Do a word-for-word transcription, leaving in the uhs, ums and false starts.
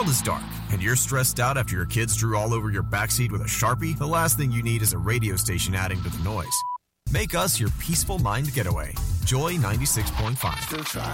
world is dark and you're stressed out after your kids drew all over your backseat with a Sharpie, the last thing you need is a radio station adding to the noise. Make us your peaceful mind getaway. Joy ninety-six point five.